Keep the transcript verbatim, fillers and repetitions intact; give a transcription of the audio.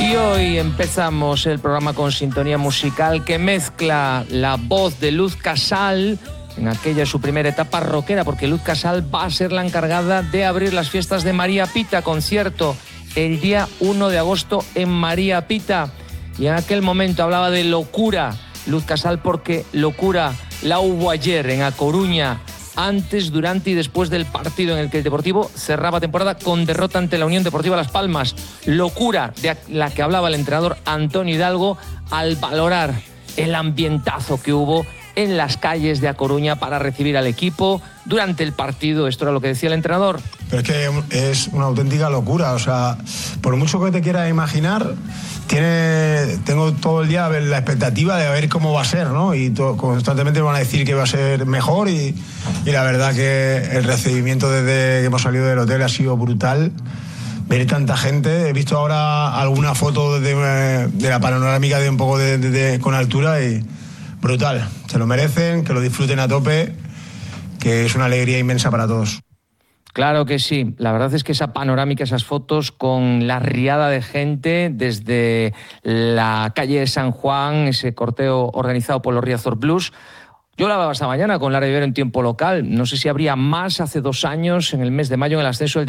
Y hoy empezamos el programa con sintonía musical que mezcla la voz de Luz Casal en aquella su primera etapa rockera, porque Luz Casal va a ser la encargada de abrir las fiestas de María Pita, concierto el día uno de agosto en María Pita. Y en aquel momento hablaba de locura Luz Casal, porque locura la hubo ayer en A Coruña, antes, durante y después del partido en el que el Deportivo cerraba temporada con derrota ante la Unión Deportiva Las Palmas. Locura de la que hablaba el entrenador Antonio Hidalgo al valorar el ambientazo que hubo en las calles de A Coruña para recibir al equipo durante el partido. Esto era lo que decía el entrenador. Pero es que es una auténtica locura, o sea, por mucho que te quieras imaginar, tiene, tengo todo el día la expectativa de ver cómo va a ser, ¿no? Y todo, constantemente me van a decir que va a ser mejor y, y la verdad que el recibimiento desde que hemos salido del hotel ha sido brutal. Ver tanta gente, he visto ahora alguna foto de, una, de la panorámica de un poco de, de, de, con altura y brutal. Se lo merecen, que lo disfruten a tope, que es una alegría inmensa para todos. Claro que sí, la verdad es que esa panorámica, esas fotos con la riada de gente desde la calle de San Juan, ese corteo organizado por los Riazor Blues. Yo la hablaba esta mañana con Lara Ibero en tiempo local, no sé si habría más hace dos años, en el mes de mayo, en el ascenso del